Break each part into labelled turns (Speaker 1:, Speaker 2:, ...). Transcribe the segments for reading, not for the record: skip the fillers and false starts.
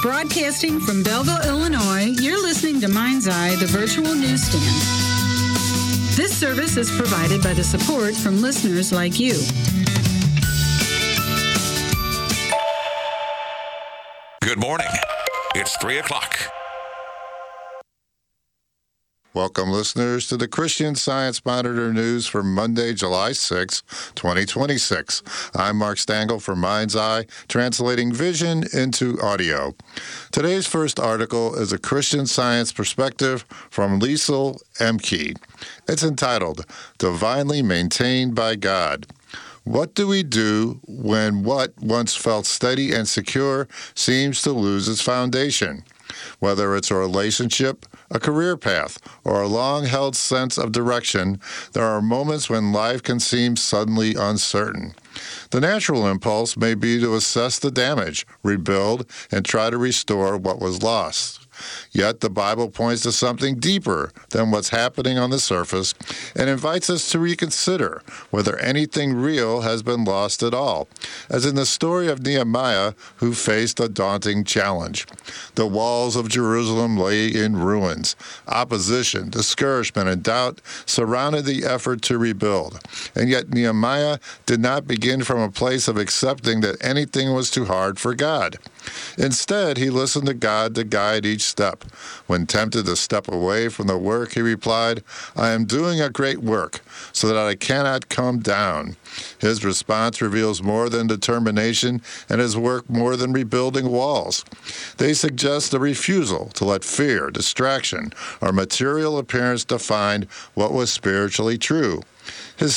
Speaker 1: Broadcasting from Belleville, Illinois, you're listening to Mind's Eye, the virtual newsstand. This service is provided by the support from listeners like you.
Speaker 2: Good morning. It's 3 o'clock.
Speaker 3: Welcome, listeners, to the Christian Science Monitor News for Monday, July 6, 2026. I'm Mark Stangl for Mind's Eye, translating vision into audio. Today's first article is a Christian Science Perspective from Liesl Emke. It's entitled, Divinely Maintained by God. What do we do when what once felt steady and secure seems to lose its foundation? Whether it's a relationship, a career path, or a long-held sense of direction, there are moments when life can seem suddenly uncertain. The natural impulse may be to assess the damage, rebuild, and try to restore what was lost. Yet the Bible points to something deeper than what's happening on the surface and invites us to reconsider whether anything real has been lost at all, as in the story of Nehemiah, who faced a daunting challenge. The walls of Jerusalem lay in ruins. Opposition, discouragement, and doubt surrounded the effort to rebuild. And yet Nehemiah did not begin from a place of accepting that anything was too hard for God. Instead, he listened to God to guide each step. When tempted to step away from the work, he replied, I am doing a great work, so that I cannot come down. His response reveals more than determination, and his work more than rebuilding walls. They suggest a refusal to let fear, distraction, or material appearance define what was spiritually true. His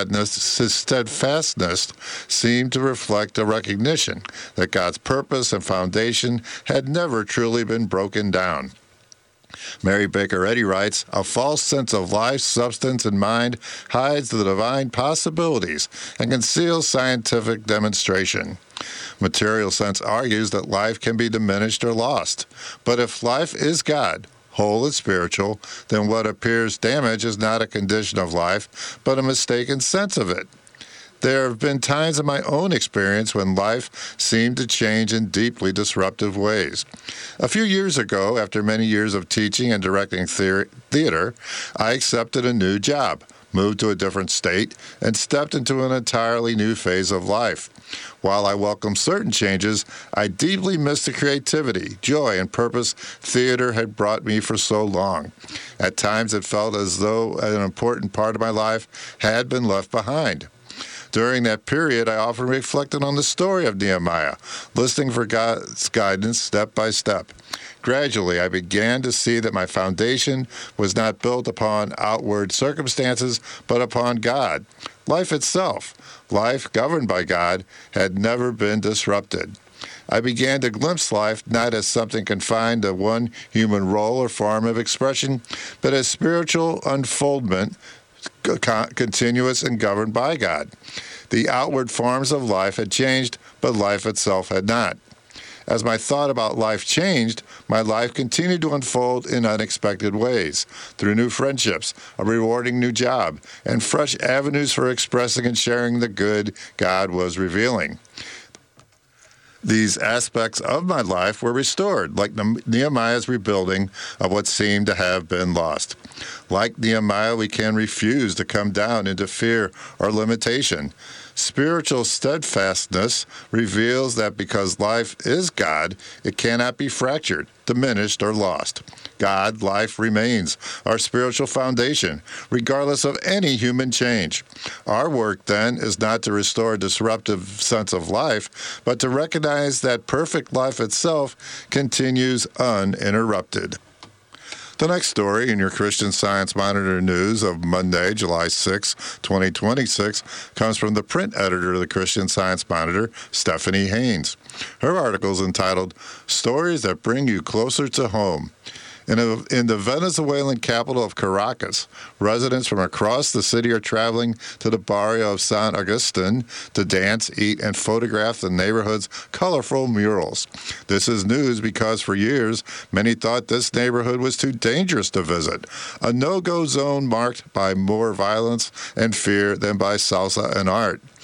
Speaker 3: steadfastness seemed to reflect a recognition that God's purpose and foundation had never truly been broken down. Mary Baker Eddy writes, a false sense of life, substance, and mind hides the divine possibilities and conceals scientific demonstration. Material sense argues that life can be diminished or lost. But if life is God, whole and spiritual, then what appears damaged is not a condition of life, but a mistaken sense of it. There have been times in my own experience when life seemed to change in deeply disruptive ways. A few years ago, after many years of teaching and directing theater, I accepted a new job, moved to a different state, and stepped into an entirely new phase of life. While I welcomed certain changes, I deeply missed the creativity, joy, and purpose theater had brought me for so long. At times, it felt as though an important part of my life had been left behind. During that period, I often reflected on the story of Nehemiah, listening for God's guidance step by step. Gradually, I began to see that my foundation was not built upon outward circumstances, but upon God. Life itself, life governed by God, had never been disrupted. I began to glimpse life not as something confined to one human role or form of expression, but as spiritual unfoldment, continuous and governed by God. The outward forms of life had changed, but life itself had not. As my thought about life changed, my life continued to unfold in unexpected ways, through new friendships, a rewarding new job, and fresh avenues for expressing and sharing the good God was revealing. These aspects of my life were restored, like Nehemiah's rebuilding of what seemed to have been lost. Like Nehemiah, we can refuse to come down into fear or limitation. Spiritual steadfastness reveals that because life is God, it cannot be fractured, diminished, or lost. God, life, remains our spiritual foundation, regardless of any human change. Our work, then, is not to restore a disruptive sense of life, but to recognize that perfect life itself continues uninterrupted. The next story in your Christian Science Monitor news of Monday, July 6, 2026, comes from the print editor of the Christian Science Monitor, Stephanie Haynes. Her article is entitled, Stories That Bring You Closer to Home. In the Venezuelan capital of Caracas, residents from across the city are traveling to the barrio of San Agustin to dance, eat, and photograph the neighborhood's colorful murals. This is news because for years, many thought this neighborhood was too dangerous to visit, a no-go zone marked by more violence and fear than by salsa and art.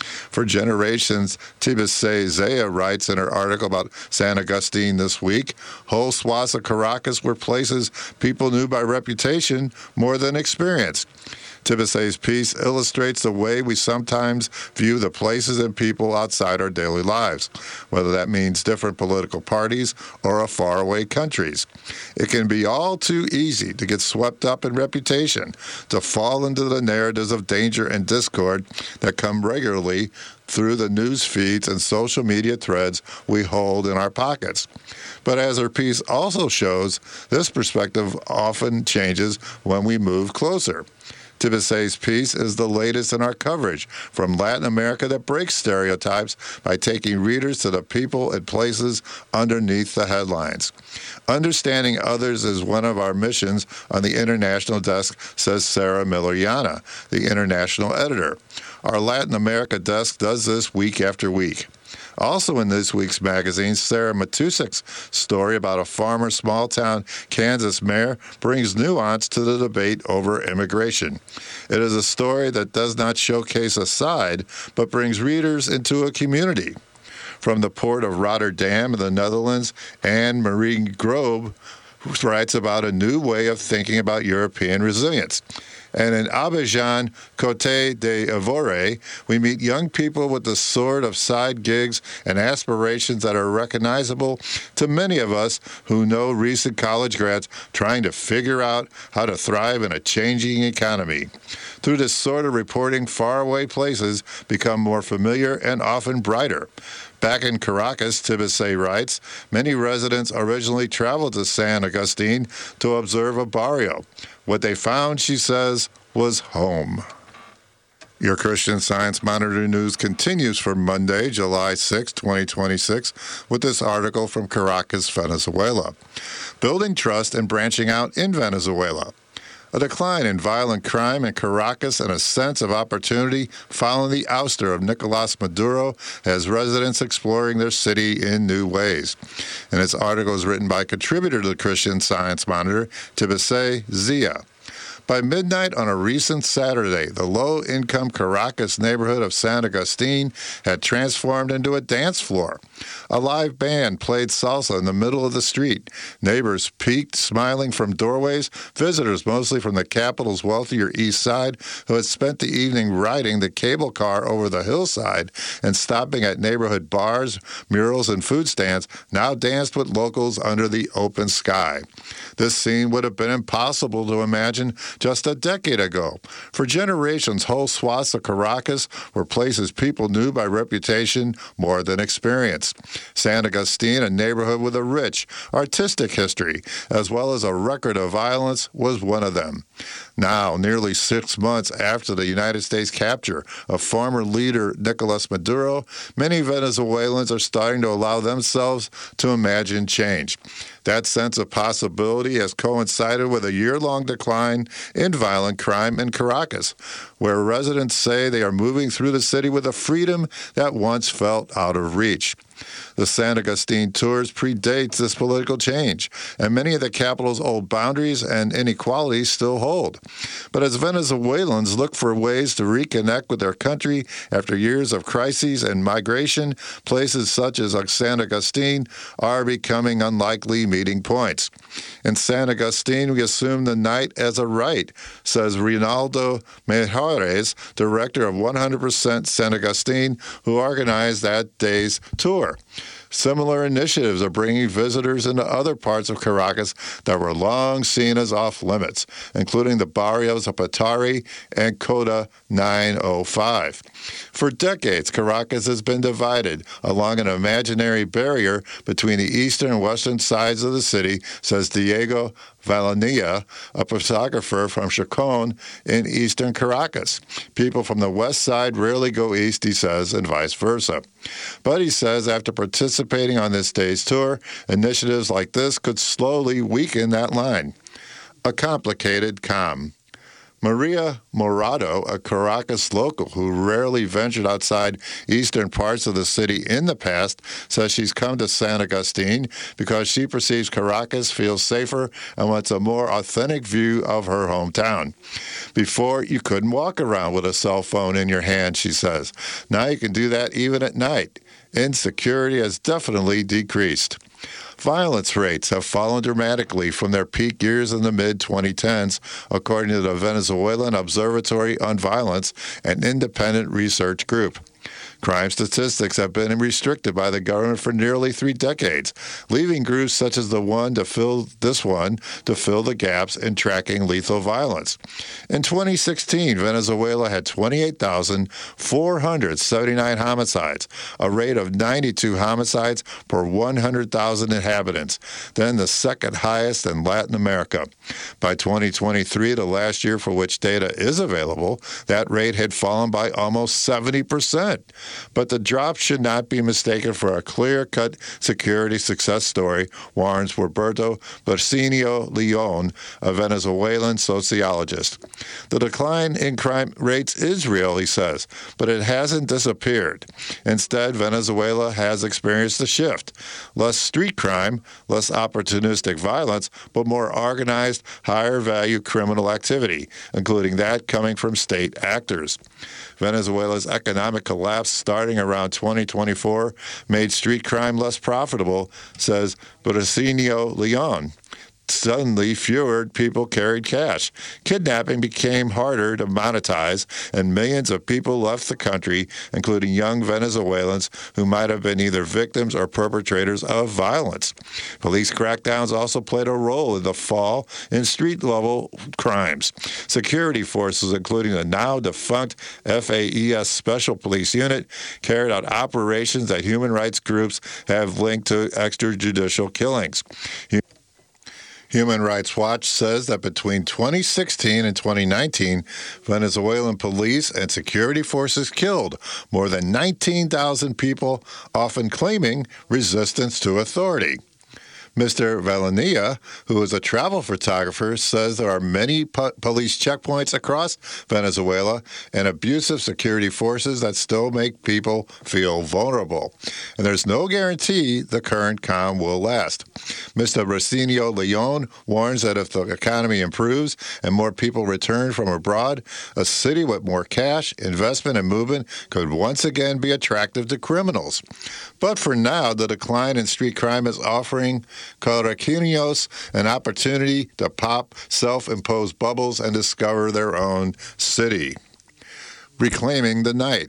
Speaker 3: For generations, Tibisay Zaya writes in her article about San Agustin this week, whole swaths of Caracas were places people knew by reputation more than experience. Tibisay's piece illustrates the way we sometimes view the places and people outside our daily lives, whether that means different political parties or faraway countries. It can be all too easy to get swept up in reputation, to fall into the narratives of danger and discord that come regularly through the news feeds and social media threads we hold in our pockets. But as her piece also shows, this perspective often changes when we move closer. Tibisay's piece is the latest in our coverage from Latin America that breaks stereotypes by taking readers to the people and places underneath the headlines. Understanding others is one of our missions on the international desk, says Sarah Miller-Yana, the international editor. Our Latin America desk does this week after week. Also in this week's magazine, Sarah Matusik's story about a former small-town Kansas mayor brings nuance to the debate over immigration. It is a story that does not showcase a side, but brings readers into a community. From the port of Rotterdam in the Netherlands, Anne-Marie Grobe writes about a new way of thinking about European resilience. And in Abidjan, Côte d'Ivoire, we meet young people with the sort of side gigs and aspirations that are recognizable to many of us who know recent college grads trying to figure out how to thrive in a changing economy. Through this sort of reporting, faraway places become more familiar and often brighter. Back in Caracas, Tibisay writes, many residents originally traveled to San Agustin to observe a barrio. What they found, she says, was home. Your Christian Science Monitor news continues for Monday, July 6, 2026, with this article from Caracas, Venezuela. Building trust and branching out in Venezuela. A decline in violent crime in Caracas and a sense of opportunity following the ouster of Nicolas Maduro has residents exploring their city in new ways. And this article is written by contributor to the Christian Science Monitor, Tibisay Zia. By midnight on a recent Saturday, the low-income Caracas neighborhood of San Agustin had transformed into a dance floor. A live band played salsa in the middle of the street. Neighbors peeked, smiling from doorways, visitors mostly from the capital's wealthier east side who had spent the evening riding the cable car over the hillside and stopping at neighborhood bars, murals, and food stands, now danced with locals under the open sky. This scene would have been impossible to imagine just a decade ago. For generations, whole swaths of Caracas were places people knew by reputation more than experience. San Agustin, a neighborhood with a rich, artistic history, as well as a record of violence, was one of them. Now, nearly 6 months after the United States capture of former leader Nicolas Maduro, many Venezuelans are starting to allow themselves to imagine change. That sense of possibility has coincided with a year-long decline in violent crime in Caracas, where residents say they are moving through the city with a freedom that once felt out of reach. The San Agustin tours predates this political change, and many of the capital's old boundaries and inequalities still hold. But as Venezuelans look for ways to reconnect with their country after years of crises and migration, places such as San Agustin are becoming unlikely meeting points. In San Agustin, we assume the night as a right, says Rinaldo Mejares, director of 100% San Agustin, who organized that day's tour. Similar initiatives are bringing visitors into other parts of Caracas that were long seen as off-limits, including the barrios of Petare and Cota 905. For decades, Caracas has been divided along an imaginary barrier between the eastern and western sides of the city, says Diego Valania, a photographer from Chacon in eastern Caracas. People from the west side rarely go east, he says, and vice versa. But he says after participating on this day's tour, initiatives like this could slowly weaken that line. A complicated calm. Maria Morado, a Caracas local who rarely ventured outside eastern parts of the city in the past, says she's come to San Agustin because she perceives Caracas feels safer and wants a more authentic view of her hometown. Before, you couldn't walk around with a cell phone in your hand, she says. Now you can do that even at night. Insecurity has definitely decreased. Violence rates have fallen dramatically from their peak years in the mid-2010s, according to the Venezuelan Observatory on Violence, an independent research group. Crime statistics have been restricted by the government for nearly 3 decades, leaving groups such as the one to fill the gaps in tracking lethal violence. In 2016, Venezuela had 28,479 homicides, a rate of 92 homicides per 100,000 inhabitants, then the second highest in Latin America. By 2023, the last year for which data is available, that rate had fallen by almost 70%. But the drop should not be mistaken for a clear-cut security success story, warns Roberto Bersinio Leon, a Venezuelan sociologist. The decline in crime rates is real, he says, but it hasn't disappeared. Instead, Venezuela has experienced a shift. Less street crime, less opportunistic violence, but more organized, higher-value criminal activity, including that coming from state actors. Venezuela's economic collapse starting around 2024 made street crime less profitable, says Bersinio Leon. Suddenly, fewer people carried cash. Kidnapping became harder to monetize, and millions of people left the country, including young Venezuelans who might have been either victims or perpetrators of violence. Police crackdowns also played a role in the fall in street-level crimes. Security forces, including the now-defunct FAES Special Police Unit, carried out operations that human rights groups have linked to extrajudicial killings. Human Rights Watch says that between 2016 and 2019, Venezuelan police and security forces killed more than 19,000 people, often claiming resistance to authority. Mr. Valenia, who is a travel photographer, says there are many police checkpoints across Venezuela and abusive security forces that still make people feel vulnerable. And there's no guarantee the current calm will last. Mr. Bersinio Leon warns that if the economy improves and more people return from abroad, a city with more cash, investment, and movement could once again be attractive to criminals. But for now, the decline in street crime is offering Caraqueños an opportunity to pop self-imposed bubbles and discover their own city. Reclaiming the night.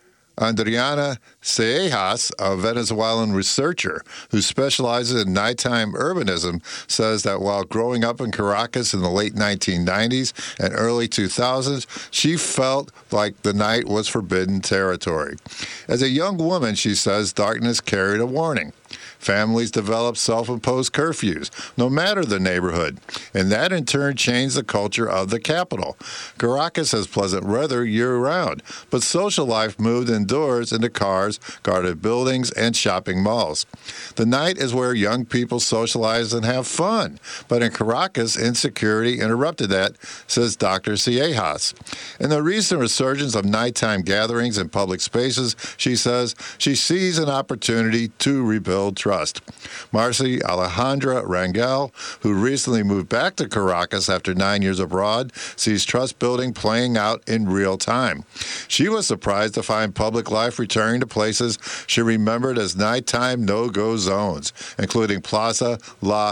Speaker 3: Adriana Cejas, a Venezuelan researcher who specializes in nighttime urbanism, says that while growing up in Caracas in the late 1990s and early 2000s, she felt like the night was forbidden territory. As a young woman, she says darkness carried a warning. Families developed self-imposed curfews, no matter the neighborhood, and that in turn changed the culture of the capital. Caracas has pleasant weather year-round, but social life moved indoors into cars, guarded buildings, and shopping malls. The night is where young people socialize and have fun, but in Caracas, insecurity interrupted that, says Dr. Cejas. In the recent resurgence of nighttime gatherings in public spaces, she says she sees an opportunity to rebuild trust. Marcy Alejandra Rangel, who recently moved back to Caracas after 9 years abroad, sees trust building playing out in real time. She was surprised to find public life returning to places she remembered as nighttime no-go zones, including Plaza La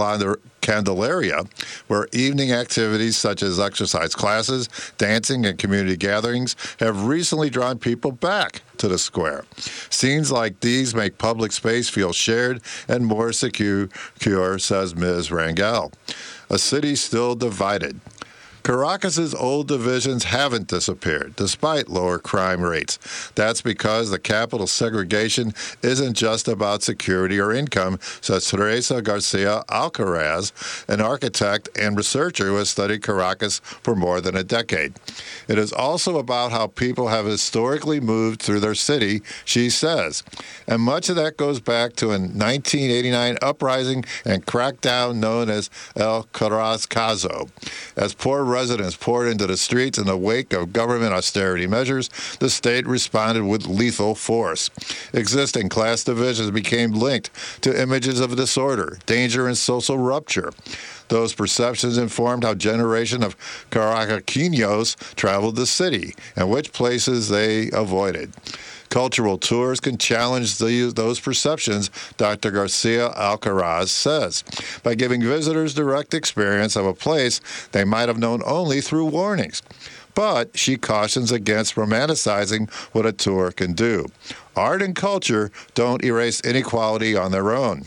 Speaker 3: Candelaria, where evening activities such as exercise classes, dancing, and community gatherings have recently drawn people back to the square. Scenes like these make public space feel shared and more secure, says Ms. Rangel. A city still divided. Caracas's old divisions haven't disappeared, despite lower crime rates. That's because the capital's segregation isn't just about security or income, says Teresa Garcia Alcaraz, an architect and researcher who has studied Caracas for more than a decade. It is also about how people have historically moved through their city, she says. And much of that goes back to a 1989 uprising and crackdown known as El Caracazo. As poor residents poured into the streets in the wake of government austerity measures, the state responded with lethal force. Existing class divisions became linked to images of disorder, danger, and social rupture. Those perceptions informed how generation of Caracaqueños traveled the city and which places they avoided. Cultural tours can challenge those perceptions, Dr. Garcia Alcaraz says, by giving visitors direct experience of a place they might have known only through warnings. But she cautions against romanticizing what a tour can do. Art and culture don't erase inequality on their own.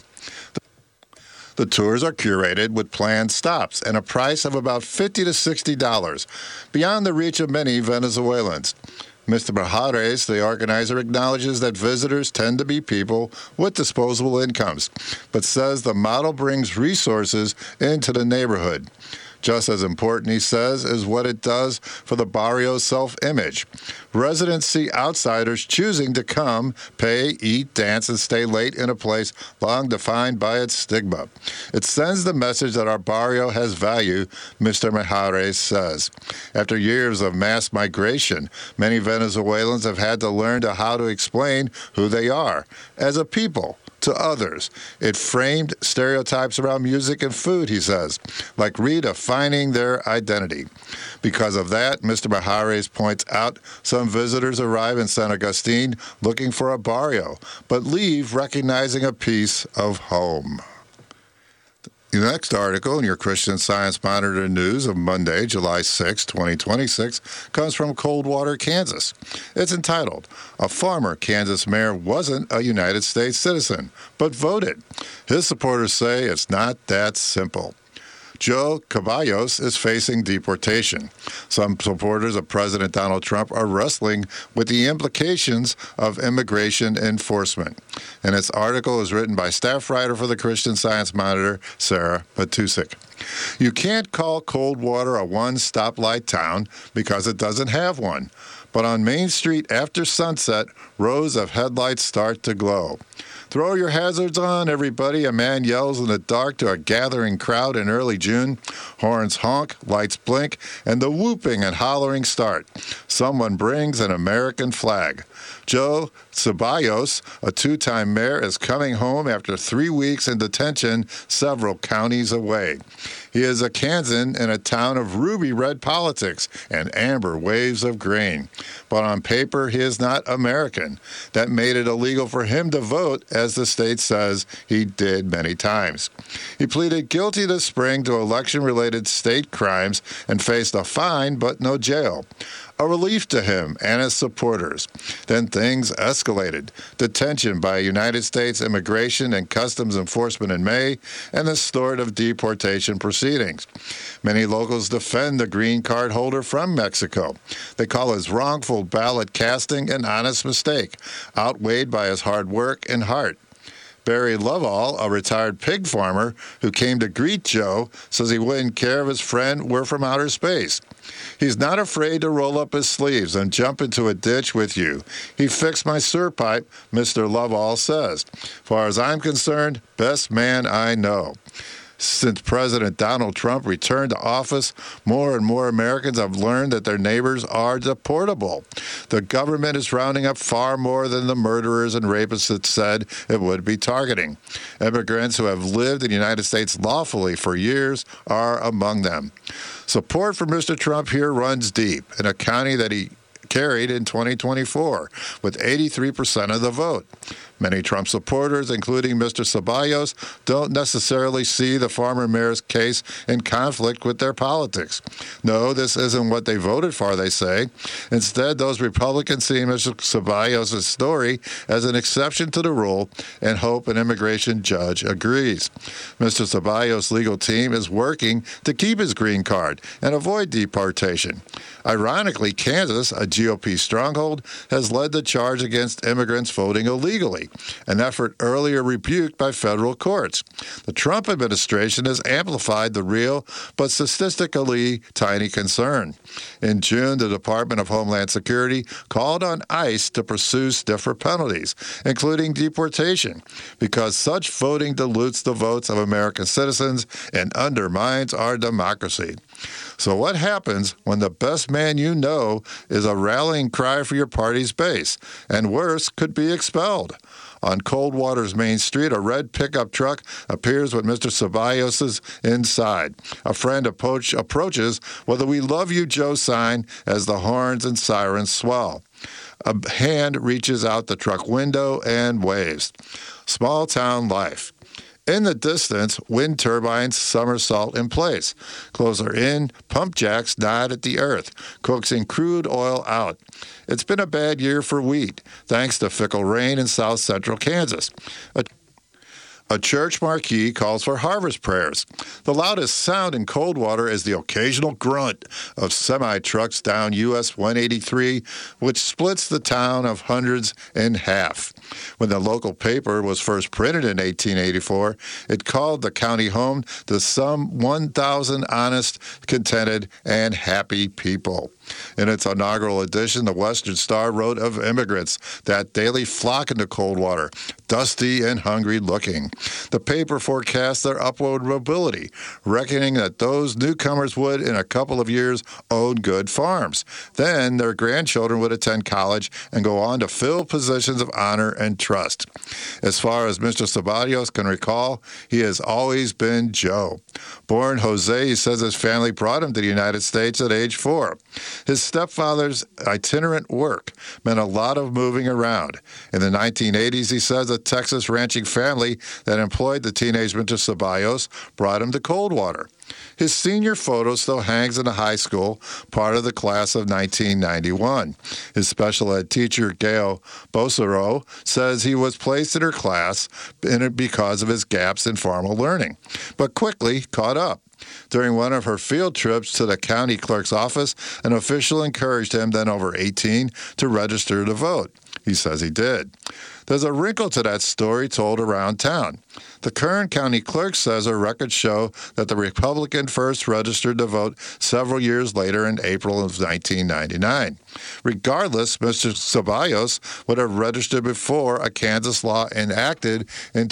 Speaker 3: The tours are curated with planned stops and a price of about $50 to $60, beyond the reach of many Venezuelans. Mr. Mijares, the organizer, acknowledges that visitors tend to be people with disposable incomes, but says the model brings resources into the neighborhood. Just as important, he says, is what it does for the barrio's self-image. Residents see outsiders choosing to come, pay, eat, dance, and stay late in a place long defined by its stigma. It sends the message that our barrio has value, Mr. Mijares says. After years of mass migration, many Venezuelans have had to learn how to explain who they are as a people to others. It framed stereotypes around music and food, he says, like redefining their identity. Because of that, Mr. Mijares points out some visitors arrive in San Agustin looking for a barrio, but leave recognizing a piece of home. The next article in your Christian Science Monitor news of Monday, July 6, 2026, comes from Coldwater, Kansas. It's entitled, "A Former Kansas Mayor Wasn't a United States Citizen, but Voted." His supporters say it's not that simple. Joe Caballos is facing deportation. Some supporters of President Donald Trump are wrestling with the implications of immigration enforcement. And this article is written by staff writer for the Christian Science Monitor, Sarah Matusik. You can't call Coldwater a one-stoplight town because it doesn't have one. But on Main Street after sunset, rows of headlights start to glow. "Throw your hazards on, everybody," a man yells in the dark to a gathering crowd in early June. Horns honk, lights blink, and the whooping and hollering start. Someone brings an American flag. Joe Ceballos, a two-time mayor, is coming home after 3 weeks in detention several counties away. He is a Kansan in a town of ruby red politics and amber waves of grain. But on paper, he is not American. That made it illegal for him to vote, as the state says he did many times. He pleaded guilty this spring to election-related state crimes and faced a fine but no jail. A relief to him and his supporters. Then things escalated. Detention by United States Immigration and Customs Enforcement in May, and the start of deportation proceedings. Many locals defend the green card holder from Mexico. They call his wrongful ballot casting an honest mistake, outweighed by his hard work and heart. Barry Lovell, a retired pig farmer who came to greet Joe, says he wouldn't care if his friend were from outer space. He's not afraid to roll up his sleeves and jump into a ditch with you. He fixed my sewer pipe, Mr. Lovell says. Far as I'm concerned, best man I know. Since President Donald Trump returned to office, more and more Americans have learned that their neighbors are deportable. The government is rounding up far more than the murderers and rapists it said it would be targeting. Immigrants who have lived in the United States lawfully for years are among them. Support for Mr. Trump here runs deep in a county that he carried in 2024, with 83% of the vote. Many Trump supporters, including Mr. Ceballos, don't necessarily see the former mayor's case in conflict with their politics. No, this isn't what they voted for, they say. Instead, those Republicans see Mr. Ceballos' story as an exception to the rule and hope an immigration judge agrees. Mr. Ceballos' legal team is working to keep his green card and avoid deportation. Ironically, Kansas, a GOP stronghold, has led the charge against immigrants voting illegally, an effort earlier rebuked by federal courts. The Trump administration has amplified the real but statistically tiny concern. In June, the Department of Homeland Security called on ICE to pursue stiffer penalties, including deportation, because such voting dilutes the votes of American citizens and undermines our democracy. So what happens when the best man you know is a rallying cry for your party's base, and worse, could be expelled? On Coldwater's main street, a red pickup truck appears with Mr. Ceballos inside. A friend approaches with a "We Love You, Joe" sign as the horns and sirens swell. A hand reaches out the truck window and waves. Small town life. In the distance, wind turbines somersault in place. Closer in, pump jacks nod at the earth, coaxing crude oil out. It's been a bad year for wheat, thanks to fickle rain in south central Kansas. A church marquee calls for harvest prayers. The loudest sound in Coldwater is the occasional grunt of semi-trucks down US 183, which splits the town of hundreds in half. When the local paper was first printed in 1884, it called the county home to some 1,000 honest, contented, and happy people. In its inaugural edition, the Western Star wrote of immigrants that daily flock into Coldwater, dusty and hungry looking. The paper forecast their upward mobility, reckoning that those newcomers would, in a couple of years, own good farms. Then their grandchildren would attend college and go on to fill positions of honor and trust. As far as Mr. Ceballos can recall, he has always been Joe. Born Jose, he says his family brought him to the United States at age 4. His stepfather's itinerant work meant a lot of moving around. In the 1980s, he says a Texas ranching family that employed the teenage Mr. Ceballos brought him to Coldwater. His senior photo still hangs in the high school, part of the class of 1991. His special ed teacher, Gail Bosero, says he was placed in her class because of his gaps in formal learning, but quickly caught up. During one of her field trips to the county clerk's office, an official encouraged him, then over 18, to register to vote. He says he did. There's a wrinkle to that story told around town. The Kern County Clerk says her records show that the Republican first registered to vote several years later in April of 1999. Regardless, Mr. Ceballos would have registered before a Kansas law enacted in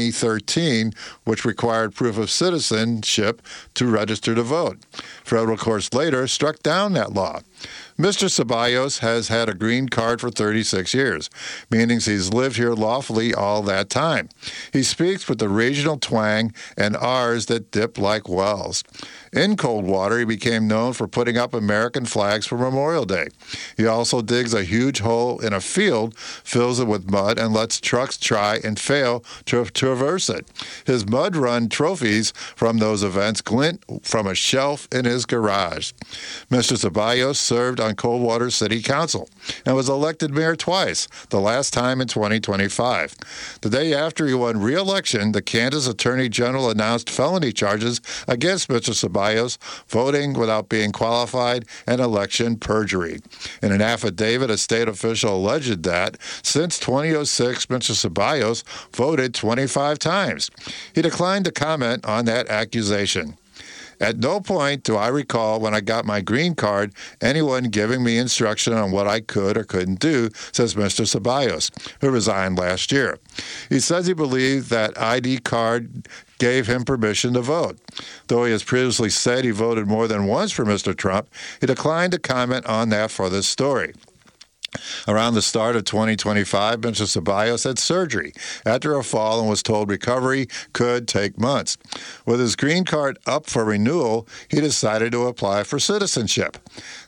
Speaker 3: 2013, which required proof of citizenship to register to vote. Federal courts later struck down that law. Mr. Ceballos has had a green card for 36 years, meaning he's lived here lawfully all that time. He speaks with the regional twang and R's that dip like wells. In Coldwater, he became known for putting up American flags for Memorial Day. He also digs a huge hole in a field, fills it with mud, and lets trucks try and fail to traverse it. His mud run trophies from those events glint from a shelf in his garage. Mr. Ceballos served on Coldwater City Council and was elected mayor twice, the last time in 2025. The day after he won re-election, the Kansas Attorney General announced felony charges against Mr. Ceballos, voting without being qualified, and election perjury. In an affidavit, a state official alleged that since 2006, Mr. Ceballos voted 25 times. He declined to comment on that accusation. At no point do I recall when I got my green card anyone giving me instruction on what I could or couldn't do, says Mr. Ceballos, who resigned last year. He says he believed that ID card gave him permission to vote. Though he has previously said he voted more than once for Mr. Trump, he declined to comment on that for this story. Around the start of 2025, Mr. Ceballos had surgery after a fall and was told recovery could take months. With his green card up for renewal, he decided to apply for citizenship.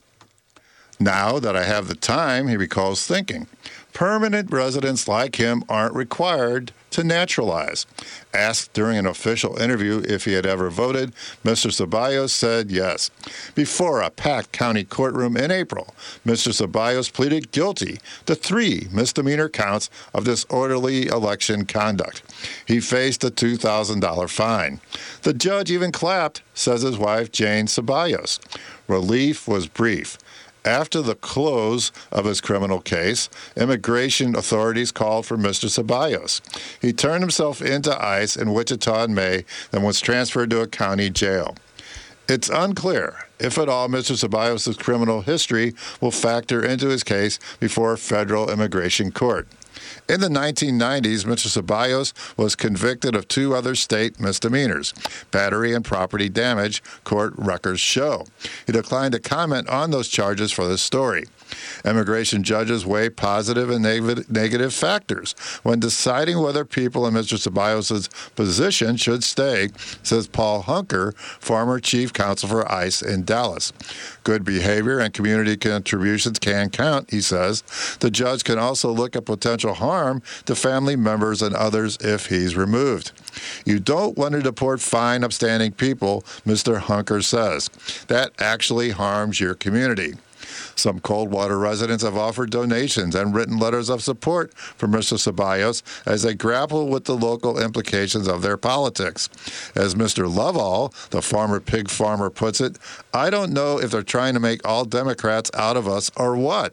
Speaker 3: Now that I have the time, he recalls thinking, permanent residents like him aren't required to naturalize. Asked during an official interview if he had ever voted, Mr. Ceballos said yes. Before a packed county courtroom in April, Mr. Ceballos pleaded guilty to 3 misdemeanor counts of disorderly election conduct. He faced a $2,000 fine. The judge even clapped, says his wife, Jane Ceballos. Relief was brief. After the close of his criminal case, immigration authorities called for Mr. Ceballos. He turned himself into ICE in Wichita in May, then was transferred to a county jail. It's unclear if at all Mr. Ceballos' criminal history will factor into his case before a federal immigration court. In the 1990s, Mr. Ceballos was convicted of 2 other state misdemeanors, battery and property damage, court records show. He declined to comment on those charges for this story. Immigration judges weigh positive and negative factors when deciding whether people in Mr. Ceballos' position should stay, says Paul Hunker, former chief counsel for ICE in Dallas. Good behavior and community contributions can count, he says. The judge can also look at potential harm to family members and others if he's removed. You don't want to deport fine, upstanding people, Mr. Hunker says. That actually harms your community. Some Coldwater residents have offered donations and written letters of support for Mr. Ceballos as they grapple with the local implications of their politics. As Mr. Lovell, the former pig farmer, puts it, I don't know if they're trying to make all Democrats out of us or what.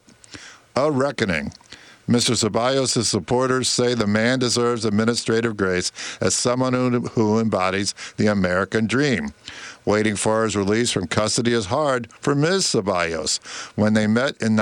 Speaker 3: A reckoning. Mr. Ceballos' supporters say the man deserves administrative grace as someone who embodies the American dream. Waiting for his release from custody is hard for Ms. Ceballos. When they met in the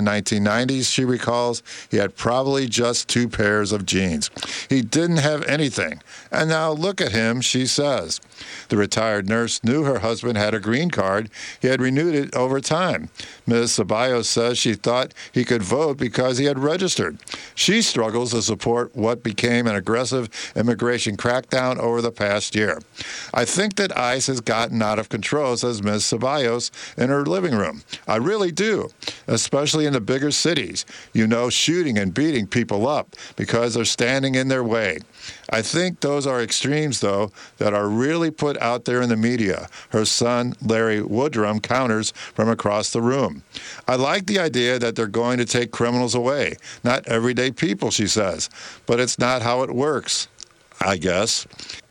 Speaker 3: 1990s, she recalls, he had probably just 2 pairs of jeans. He didn't have anything. And now look at him, she says. The retired nurse knew her husband had a green card. He had renewed it over time. Ms. Ceballos says she thought he could vote because he had registered. She struggles to support what became an aggressive immigration crackdown over the past year. I think that ICE has gotten out of control, says Ms. Ceballos in her living room. I really do, especially in the bigger cities. You know, shooting and beating people up because they're standing in their way. I think those are extremes, though, that are really put out there in the media. Her son, Larry Woodrum, counters from across the room. I like the idea that they're going to take criminals away, not everyday people, she says. But it's not how it works, I guess.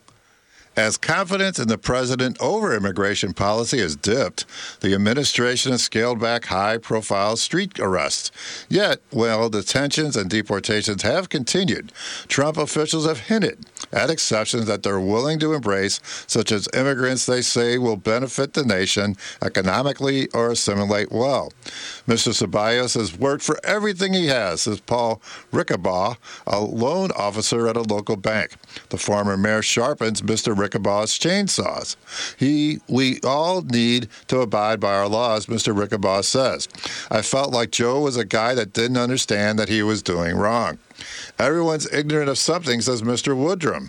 Speaker 3: As confidence in the president over immigration policy has dipped, the administration has scaled back high-profile street arrests. Yet, while detentions and deportations have continued, Trump officials have hinted at exceptions that they're willing to embrace, such as immigrants they say will benefit the nation economically or assimilate well. Mr. Ceballos has worked for everything he has, says Paul Rickabaugh, a loan officer at a local bank. The former mayor sharpens Mr. Rickabaugh's chainsaws. We all need to abide by our laws, Mr. Rickabaugh says. I felt like Joe was a guy that didn't understand that he was doing wrong. Everyone's ignorant of something, says Mr. Woodrum,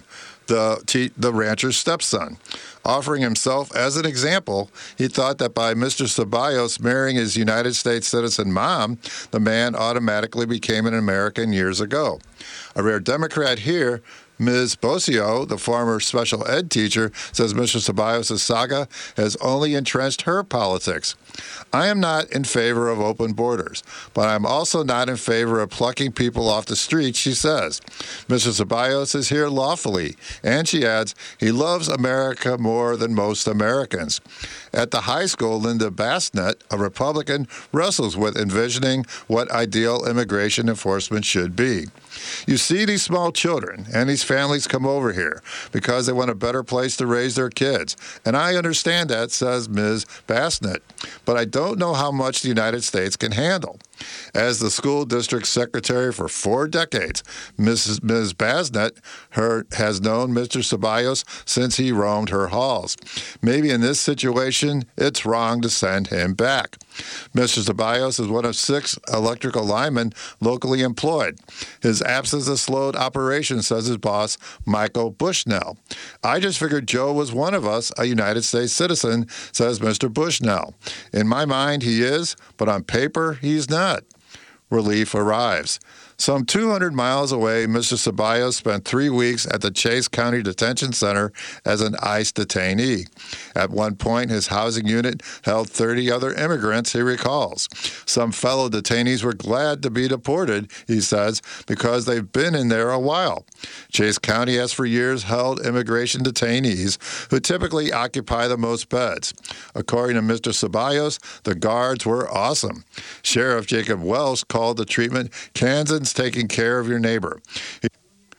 Speaker 3: the rancher's stepson. Offering himself as an example, he thought that by Mr. Ceballos marrying his United States citizen mom, the man automatically became an American years ago. A rare Democrat here, Ms. Bosio, the former special ed teacher, says Mr. Ceballos' saga has only entrenched her politics. I am not in favor of open borders, but I'm also not in favor of plucking people off the streets, she says. Mr. Ceballos is here lawfully, and she adds, he loves America more than most Americans. At the high school, Linda Bassnett, a Republican, wrestles with envisioning what ideal immigration enforcement should be. You see these small children and these families come over here because they want a better place to raise their kids. And I understand that, says Ms. Bassnett, but I don't know how much the United States can handle. As the school district secretary for 4 decades, Ms. Bassnett has known Mr. Ceballos since he roamed her halls. Maybe in this situation, it's wrong to send him back. Mr. Ceballos is one of 6 electrical linemen locally employed. His absence has slowed operations, says his boss, Michael Bushnell. I just figured Joe was one of us, a United States citizen, says Mr. Bushnell. In my mind, he is, but on paper, he's not. Relief arrives. Some 200 miles away, Mr. Ceballos spent 3 weeks at the Chase County Detention Center as an ICE detainee. At one point, his housing unit held 30 other immigrants, he recalls. Some fellow detainees were glad to be deported, he says, because they've been in there a while. Chase County has for years held immigration detainees who typically occupy the most beds. According to Mr. Ceballos, the guards were awesome. Sheriff Jacob Welsh called the treatment Kansans taking care of your neighbor.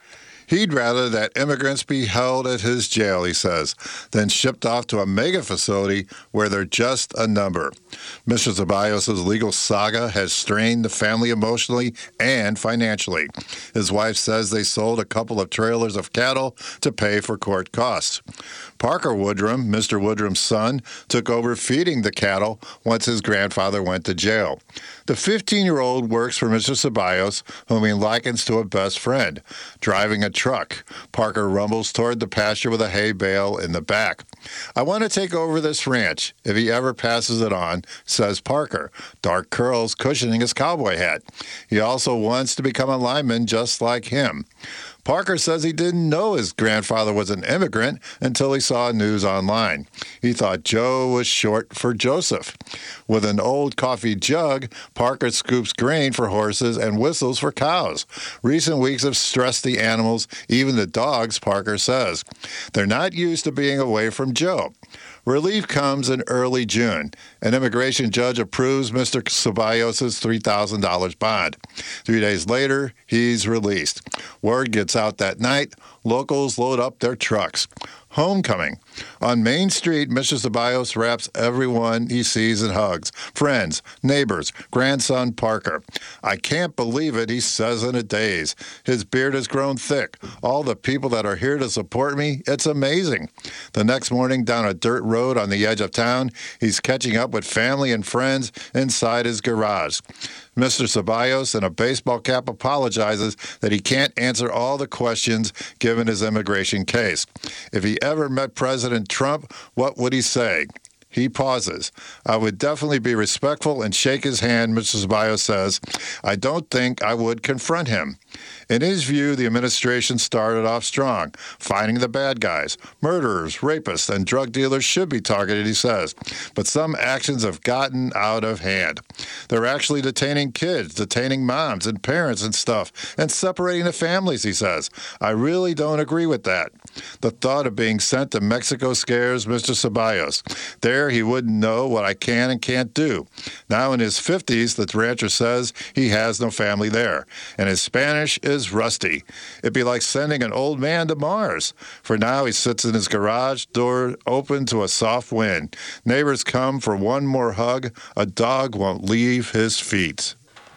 Speaker 3: He'd rather that immigrants be held at his jail, he says, than shipped off to a mega facility where they're just a number. Mr. Ceballos' legal saga has strained the family emotionally and financially. His wife says they sold a couple of trailers of cattle to pay for court costs. Parker Woodrum, Mr. Woodrum's son, took over feeding the cattle once his grandfather went to jail. The 15-year-old works for Mr. Ceballos, whom he likens to a best friend. Driving a truck, Parker rumbles toward the pasture with a hay bale in the back. "I want to take over this ranch, if he ever passes it on," says Parker, dark curls cushioning his cowboy hat. He also wants to become a lineman just like him. Parker says he didn't know his grandfather was an immigrant until he saw news online. He thought Joe was short for Joseph. With an old coffee jug, Parker scoops grain for horses and whistles for cows. Recent weeks have stressed the animals, even the dogs, Parker says. They're not used to being away from Joe. Relief comes in early June. An immigration judge approves Mr. Ceballos' $3,000 bond. 3 days later, he's released. Word gets out that night. Locals load up their trucks. Homecoming. On Main Street, Mr. Ceballos wraps everyone he sees and hugs. Friends, neighbors, grandson Parker. "I can't believe it," he says in a daze. His beard has grown thick. "All the people that are here to support me, it's amazing." The next morning, down a dirt road on the edge of town, he's catching up with family and friends inside his garage. Mr. Ceballos, in a baseball cap, apologizes that he can't answer all the questions given his immigration case. If he ever met President Trump, what would he say? He pauses. "I would definitely be respectful and shake his hand," Mr. Ceballos says. "I don't think I would confront him." In his view, the administration started off strong, finding the bad guys. Murderers, rapists, and drug dealers should be targeted, he says. But some actions have gotten out of hand. They're actually detaining kids, detaining moms and parents and stuff, and separating the families, he says. "I really don't agree with that." The thought of being sent to Mexico scares Mr. Ceballos. There, he wouldn't know what I can and can't do. Now in his 50s, the rancher says he has no family there, and his Spanish is rusty. It'd be like sending an old man to Mars. For now, he sits in his garage, door open to a soft wind. Neighbors come for one more hug. A dog won't leave his feet.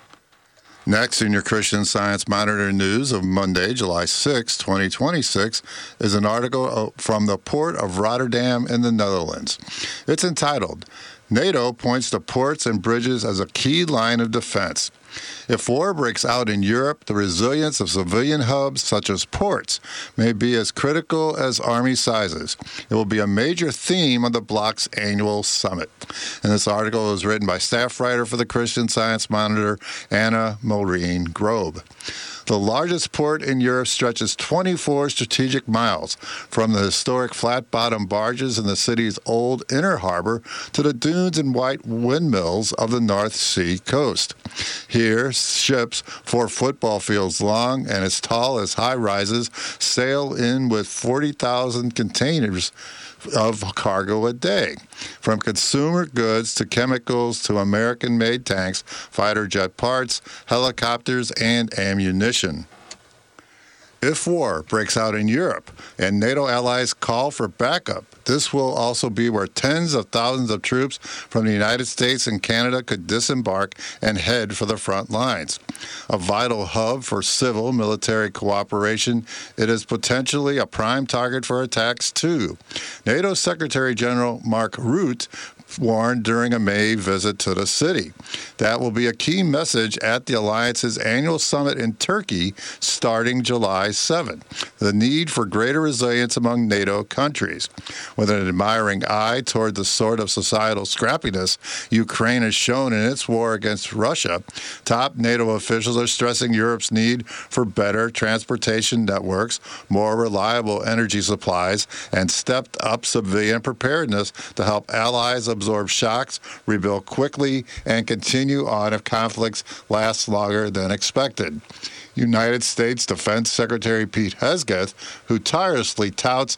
Speaker 3: Next in your Christian Science Monitor news of Monday, July 6, 2026, is an article from the Port of Rotterdam in the Netherlands. It's entitled, "NATO Points to Ports and Bridges as a Key Line of Defense." If war breaks out in Europe, the resilience of civilian hubs such as ports may be as critical as army sizes. It will be a major theme of the bloc's annual summit. And this article was written by staff writer for the Christian Science Monitor, Anna Maureen Grobe. The largest port in Europe stretches 24 strategic miles, from the historic flat-bottom barges in the city's old inner harbor to the dunes and white windmills of the North Sea coast. Here, ships 4 football fields long and as tall as high-rises sail in with 40,000 containers of cargo a day, from consumer goods to chemicals to American-made tanks, fighter jet parts, helicopters, and ammunition. If war breaks out in Europe and NATO allies call for backup, this will also be where tens of thousands of troops from the United States and Canada could disembark and head for the front lines. A vital hub for civil-military cooperation, it is potentially a prime target for attacks, too. NATO Secretary General Mark Rutte warned during a May visit to the city. That will be a key message at the Alliance's annual summit in Turkey starting July 7. The need for greater resilience among NATO countries. With an admiring eye toward the sort of societal scrappiness Ukraine has shown in its war against Russia, top NATO officials are stressing Europe's need for better transportation networks, more reliable energy supplies, and stepped-up civilian preparedness to help allies absorb shocks, rebuild quickly, and continue on if conflicts last longer than expected. United States Defense Secretary Pete Hegseth, who tirelessly touts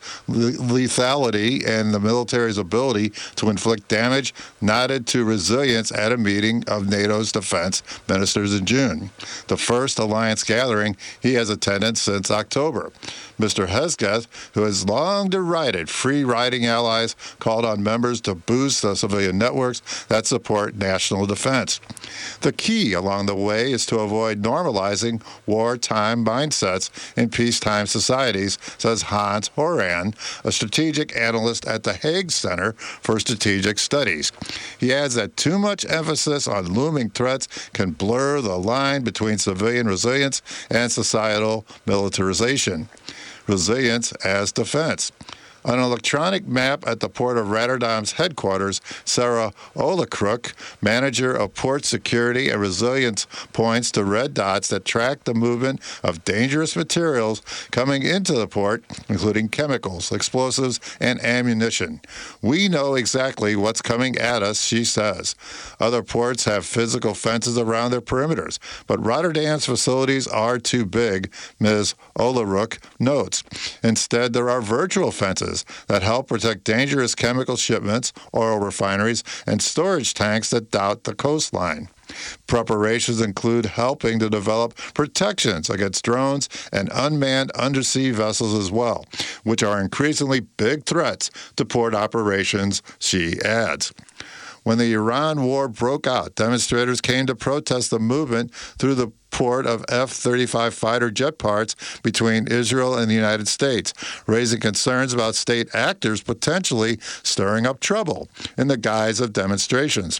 Speaker 3: lethality and the military's ability to inflict damage, nodded to resilience at a meeting of NATO's defense ministers in June, the first alliance gathering he has attended since October. Mr. Hegseth, who has long derided free-riding allies, called on members to boost the civilian networks that support national defense. The key along the way is to avoid normalizing wartime mindsets in peacetime societies, says Hans Horan, a strategic analyst at the Hague Center for Strategic Studies. He adds that too much emphasis on looming threats can blur the line between civilian resilience and societal militarization. Resilience as defense. On an electronic map at the Port of Rotterdam's headquarters, Sarah Olekrook, manager of port security and resilience, points to red dots that track the movement of dangerous materials coming into the port, including chemicals, explosives, and ammunition. We know exactly what's coming at us, she says. Other ports have physical fences around their perimeters, but Rotterdam's facilities are too big, Ms. Olekrook notes. Instead, there are virtual fences that help protect dangerous chemical shipments, oil refineries, and storage tanks that dot the coastline. Preparations include helping to develop protections against drones and unmanned undersea vessels as well, which are increasingly big threats to port operations, she adds. When the Iran war broke out, demonstrators came to protest the movement through the port of F-35 fighter jet parts between Israel and the United States, raising concerns about state actors potentially stirring up trouble in the guise of demonstrations.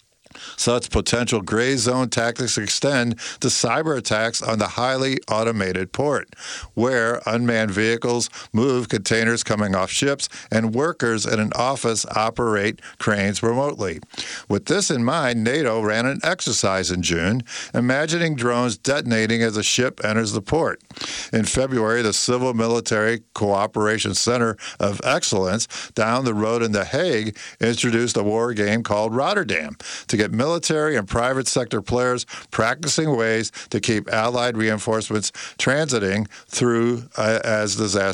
Speaker 3: Such potential gray zone tactics extend to cyber attacks on the highly automated port, where unmanned vehicles move containers coming off ships and workers in an office operate cranes remotely. With this in mind, NATO ran an exercise in June, imagining drones detonating as a ship enters the port. In February, the Civil Military Cooperation Center of Excellence down the road in The Hague introduced a war game called Rotterdam to get military and private sector players practicing ways to keep Allied reinforcements transiting through as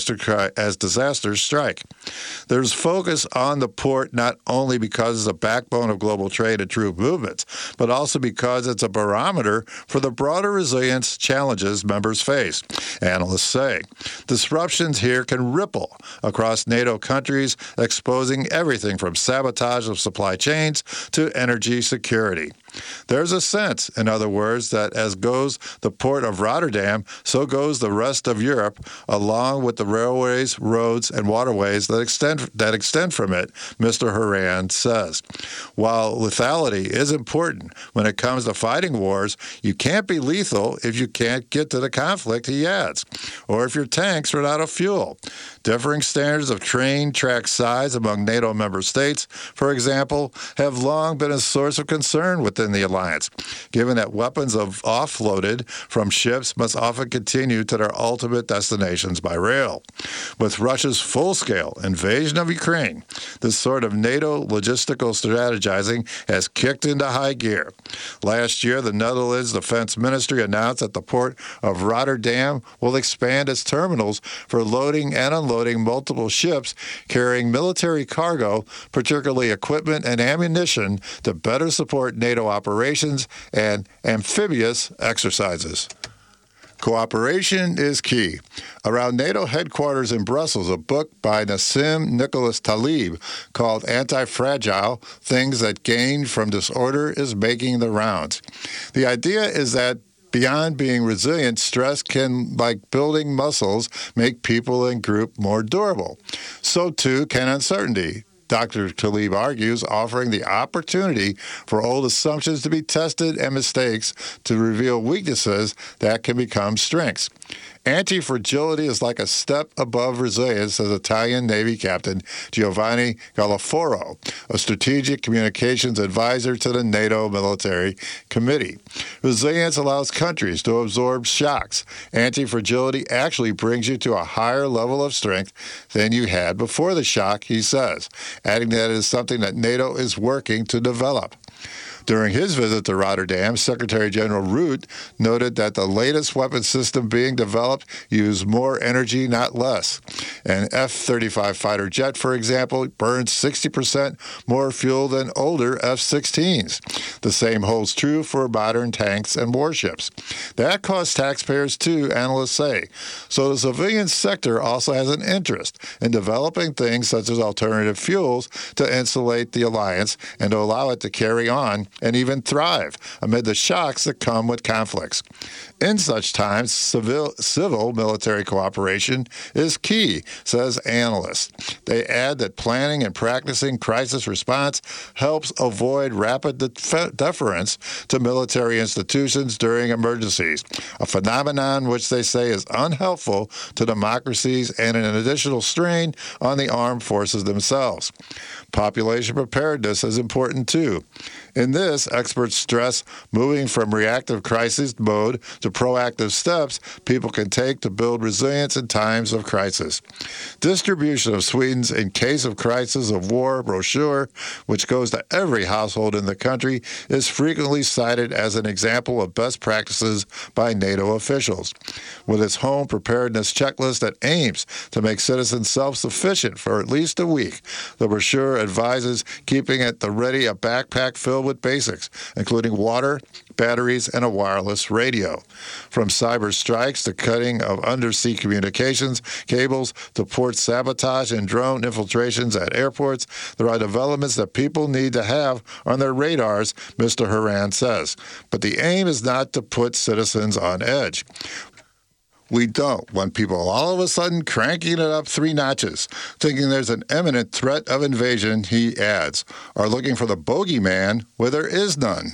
Speaker 3: disasters strike. There's focus on the port not only because it's a backbone of global trade and troop movements, but also because it's a barometer for the broader resilience challenges members face, analysts say. Disruptions here can ripple across NATO countries, exposing everything from sabotage of supply chains to energy security. There's a sense, in other words, that as goes the port of Rotterdam, so goes the rest of Europe, along with the railways, roads, and waterways that extend from it, Mr. Horan says. While lethality is important when it comes to fighting wars, you can't be lethal if you can't get to the conflict, he adds, or if your tanks run out of fuel. Differing standards of train track size among NATO member states, for example, have long been a source of concern within the alliance, given that weapons offloaded from ships must often continue to their ultimate destinations by rail. With Russia's full-scale invasion of Ukraine, this sort of NATO logistical strategizing has kicked into high gear. Last year, the Netherlands Defense Ministry announced that the port of Rotterdam will expand its terminals for loading and unloading multiple ships carrying military cargo, particularly equipment and ammunition, to better support NATO operations and amphibious exercises. Cooperation is key. Around NATO headquarters in Brussels, a book by Nassim Nicholas Taleb called Anti-Fragile, Things That Gain from Disorder is making the rounds. The idea is that beyond being resilient, stress can, like building muscles, make people and group more durable. So too can uncertainty. Dr. Taleb argues, offering the opportunity for old assumptions to be tested and mistakes to reveal weaknesses that can become strengths. Anti-fragility is like a step above resilience, says Italian Navy Captain Giovanni Galaforo, a strategic communications advisor to the NATO Military Committee. Resilience allows countries to absorb shocks. Anti-fragility actually brings you to a higher level of strength than you had before the shock, he says, adding that it is something that NATO is working to develop. During his visit to Rotterdam, Secretary General Rutte noted that the latest weapon system being developed used more energy, not less. An F-35 fighter jet, for example, burns 60% more fuel than older F-16s. The same holds true for modern tanks and warships. That costs taxpayers too, analysts say. So the civilian sector also has an interest in developing things such as alternative fuels to insulate the alliance and to allow it to carry on and even thrive amid the shocks that come with conflicts. In such times, civil-military cooperation is key, says analysts. They add that planning and practicing crisis response helps avoid rapid deference to military institutions during emergencies, a phenomenon which they say is unhelpful to democracies and an additional strain on the armed forces themselves. Population preparedness is important too. In this, experts stress moving from reactive crisis mode to proactive steps people can take to build resilience in times of crisis. Distribution of Sweden's In Case of Crisis of War brochure, which goes to every household in the country, is frequently cited as an example of best practices by NATO officials. With its home preparedness checklist that aims to make citizens self-sufficient for at least a week, the brochure advises keeping at the ready a backpack filled with basics, including water, batteries, and a wireless radio. From cyber strikes to cutting of undersea communications cables to port sabotage and drone infiltrations at airports, there are developments that people need to have on their radars, Mr. Horan says. But the aim is not to put citizens on edge. We don't want people all of a sudden cranking it up 3 notches, thinking there's an imminent threat of invasion, he adds, or looking for the bogeyman where there is none.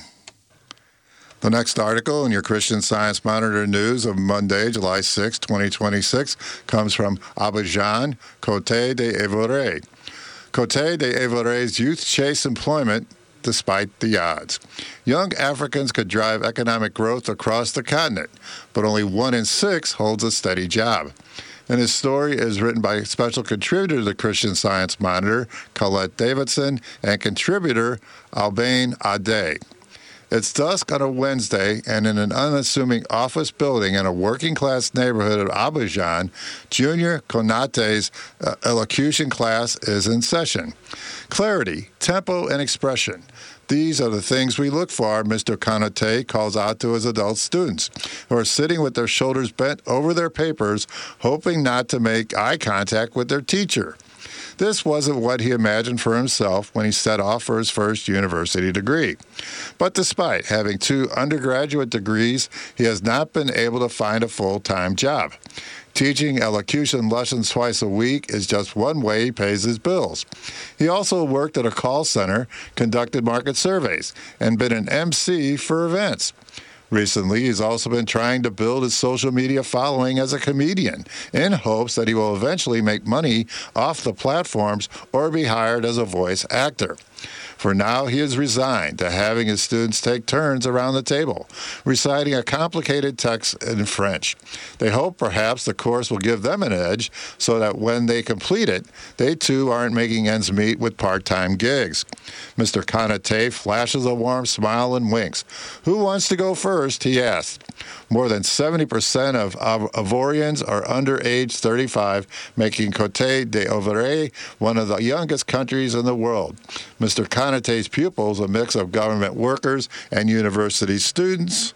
Speaker 3: The next article in your Christian Science Monitor news of Monday, July 6, 2026, comes from Abidjan, Côte d'Ivoire. Côte d'Ivoire's youth chase employment despite the odds. Young Africans could drive economic growth across the continent, but only 1 in 6 holds a steady job. And his story is written by special contributor to the Christian Science Monitor, Colette Davidson, and contributor Albane Ade. It's dusk on a Wednesday, and in an unassuming office building in a working-class neighborhood of Abidjan, Junior Konate's elocution class is in session. Clarity, tempo, and expression. These are the things we look for, Mr. Konate calls out to his adult students, who are sitting with their shoulders bent over their papers, hoping not to make eye contact with their teacher. This wasn't what he imagined for himself when he set off for his first university degree. But despite having 2 undergraduate degrees, he has not been able to find a full-time job. Teaching elocution lessons twice a week is just one way he pays his bills. He also worked at a call center, conducted market surveys, and been an MC for events. Recently, he's also been trying to build his social media following as a comedian in hopes that he will eventually make money off the platforms or be hired as a voice actor. For now, he is resigned to having his students take turns around the table, reciting a complicated text in French. They hope perhaps the course will give them an edge so that when they complete it, they too aren't making ends meet with part-time gigs. Mr. Konate flashes a warm smile and winks. Who wants to go first, he asked. More than 70% of Ivorians are under age 35, making Côte d'Ivoire one of the youngest countries in the world. Mr. Konate's pupils, a mix of government workers and university students,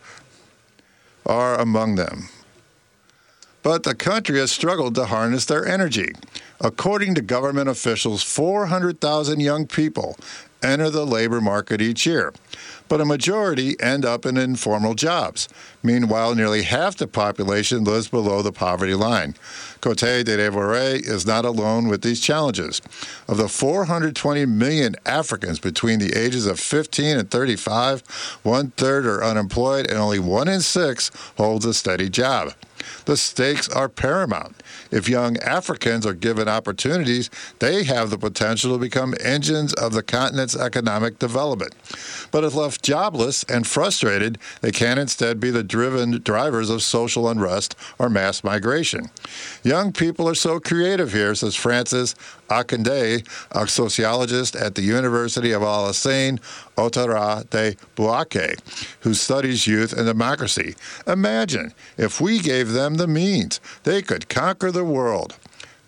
Speaker 3: are among them. But the country has struggled to harness their energy. According to government officials, 400,000 young people enter the labor market each year, but a majority end up in informal jobs. Meanwhile, nearly half the population lives below the poverty line. Côte d'Ivoire is not alone with these challenges. Of the 420 million Africans between the ages of 15 and 35, 1/3 are unemployed and only 1 in 6 holds a steady job. The stakes are paramount. If young Africans are given opportunities, they have the potential to become engines of the continent's economic development. But if left jobless and frustrated, they can instead be the driven drivers of social unrest or mass migration. Young people are so creative here, says Francis Akande, a sociologist at the University of Alassane Ouattara de Bouaké, who studies youth and democracy. Imagine if we gave them the means, they could conquer the world.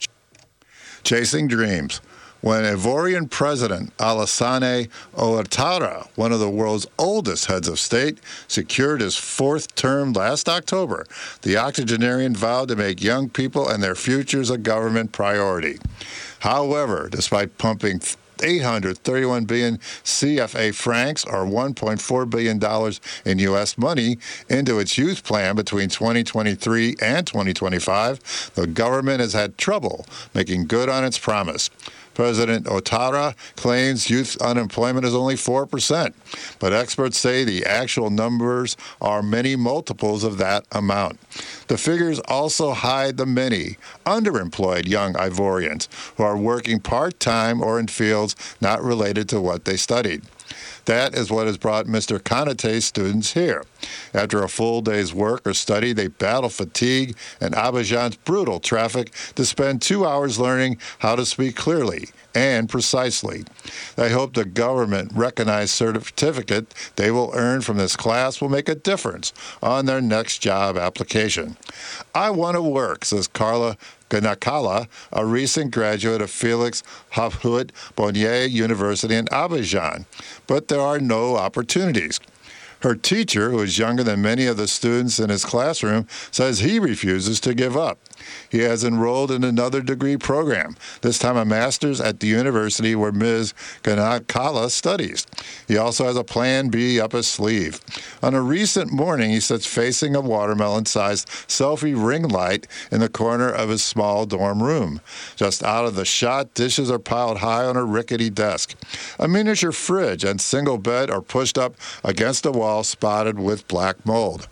Speaker 3: Chasing dreams. When Ivorian President Alassane Ouattara, one of the world's oldest heads of state, secured his fourth term last October, the octogenarian vowed to make young people and their futures a government priority. However, despite pumping 831 billion CFA francs, or $1.4 billion in U.S. money, into its youth plan between 2023 and 2025, the government has had trouble making good on its promise. President Ouattara claims youth unemployment is only 4%, but experts say the actual numbers are many multiples of that amount. The figures also hide the many underemployed young Ivorians who are working part-time or in fields not related to what they studied. That is what has brought Mr. Konaté's students here. After a full day's work or study, they battle fatigue and Abidjan's brutal traffic to spend 2 hours learning how to speak clearly and precisely. They hope the government-recognized certificate they will earn from this class will make a difference on their next job application. I want to work, says Carla Ganakala, a recent graduate of Felix Houphouët-Boigny University in Abidjan, but there are no opportunities. Her teacher, who is younger than many of the students in his classroom, says he refuses to give up. He has enrolled in another degree program, this time a master's at the university where Ms. Ganakala studies. He also has a plan B up his sleeve. On a recent morning, he sits facing a watermelon-sized selfie ring light in the corner of his small dorm room. Just out of the shot, dishes are piled high on a rickety desk. A miniature fridge and single bed are pushed up against a wall spotted with black mold.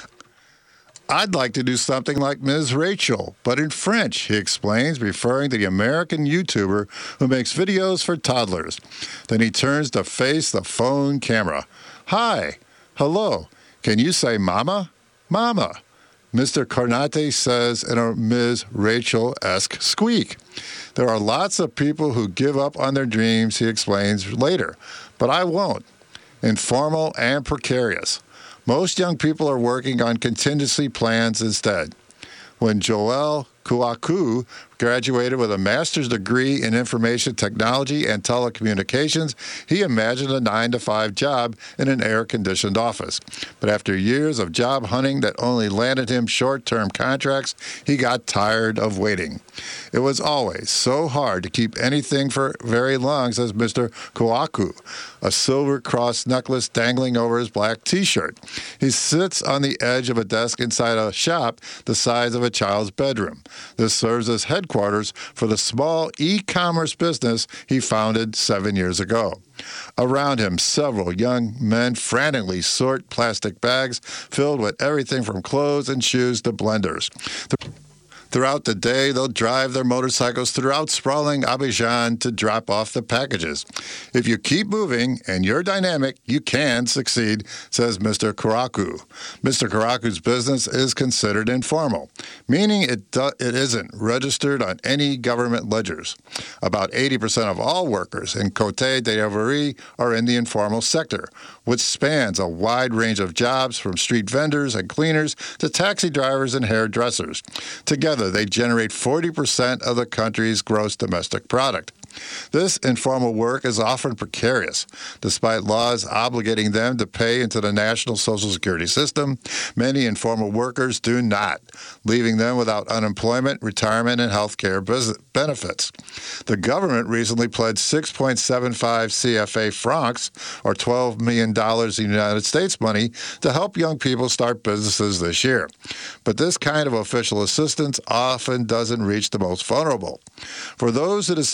Speaker 3: I'd like to do something like Ms. Rachel, but in French, he explains, referring to the American YouTuber who makes videos for toddlers. Then he turns to face the phone camera. Hi. Hello. Can you say mama? Mama. Mr. Konaté says in a Ms. Rachel-esque squeak. There are lots of people who give up on their dreams, he explains later, but I won't. Informal and precarious. Most young people are working on contingency plans instead. When Joel Kouakou graduated with a master's degree in information technology and telecommunications, he imagined a 9-to-5 job in an air-conditioned office. But after years of job hunting that only landed him short-term contracts, he got tired of waiting. It was always so hard to keep anything for very long, says Mr. Kouakou, a silver cross necklace dangling over his black T-shirt. He sits on the edge of a desk inside a shop the size of a child's bedroom. This serves as headquarters for the small e-commerce business he founded 7 years ago. Around him, several young men frantically sort plastic bags filled with everything from clothes and shoes to blenders. Throughout the day, they'll drive their motorcycles throughout sprawling Abidjan to drop off the packages. If you keep moving and you're dynamic, you can succeed, says Mr. Kouakou. Mr. Kouakou's business is considered informal, meaning it isn't registered on any government ledgers. About 80% of all workers in Côte d'Ivoire are in the informal sector, which spans a wide range of jobs from street vendors and cleaners to taxi drivers and hairdressers. Together, they generate 40% of the country's gross domestic product. This informal work is often precarious. Despite laws obligating them to pay into the national Social Security system, many informal workers do not, leaving them without unemployment, retirement, and health care benefits. The government recently pledged 6.75 CFA francs, or $12 million in United States money, to help young people start businesses this year. But this kind of official assistance often doesn't reach the most vulnerable. For those who decide to launch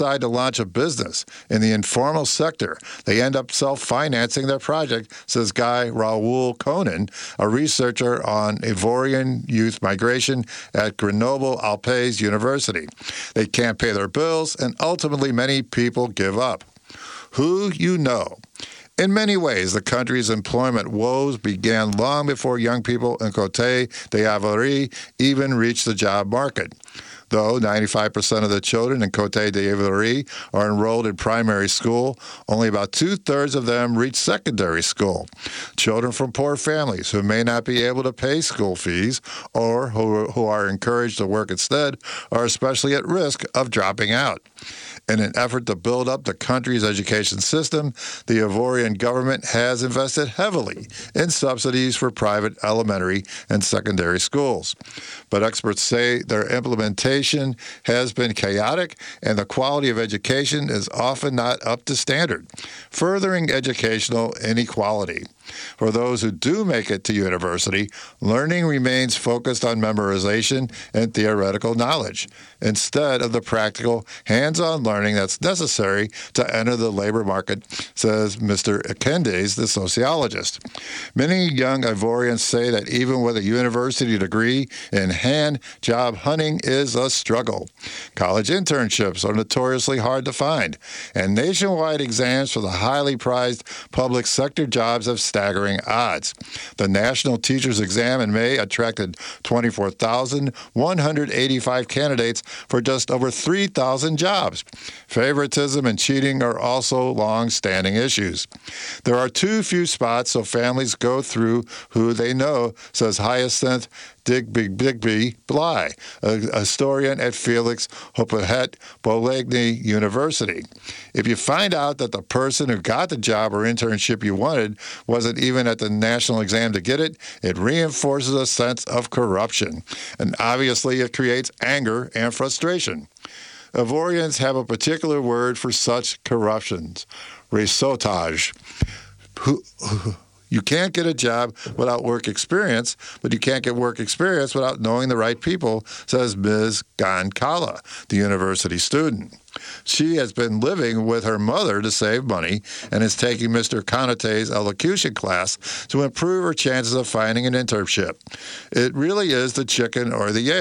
Speaker 3: launch a business in the informal sector. They end up self-financing their project, says Guy Raoul Conan, a researcher on Ivorian youth migration at Grenoble-Alpes University. They can't pay their bills, and ultimately many people give up. Who you know. In many ways, the country's employment woes began long before young people in Côte d'Ivoire even reached the job market. Though 95% of the children in Côte d'Ivoire are enrolled in primary school, only about two-thirds of them reach secondary school. Children from poor families who may not be able to pay school fees or who are encouraged to work instead are especially at risk of dropping out. In an effort to build up the country's education system, the Ivorian government has invested heavily in subsidies for private elementary and secondary schools. But experts say their implementation has been chaotic and the quality of education is often not up to standard, furthering educational inequality. For those who do make it to university, learning remains focused on memorization and theoretical knowledge, instead of the practical, hands-on learning that's necessary to enter the labor market, says Mr. Ekendes, the sociologist. Many young Ivorians say that even with a university degree in hand, job hunting is a struggle. College internships are notoriously hard to find, and nationwide exams for the highly prized public sector jobs have staggering odds. The National Teachers Exam in May attracted 24,185 candidates for just over 3,000 jobs. Favoritism and cheating are also long-standing issues. There are too few spots, so families go through who they know, says Hyacinth Digby Bly, a historian at Felix Houphouët Boigny University. If you find out that the person who got the job or internship you wanted wasn't even at the national exam to get it, it reinforces a sense of corruption. And obviously it creates anger and frustration. Ivorians have a particular word for such corruptions, réseautage. You can't get a job without work experience, but you can't get work experience without knowing the right people, says Ms. Gankala, the university student. She has been living with her mother to save money and is taking Mr. Konate's elocution class to improve her chances of finding an internship. It really is the chicken or the egg.